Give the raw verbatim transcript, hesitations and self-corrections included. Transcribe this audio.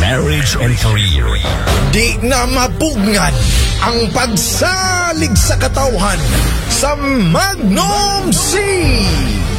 marriage and career. Di na mapugnan ang pagsalig sa katawhan sa Magnum C.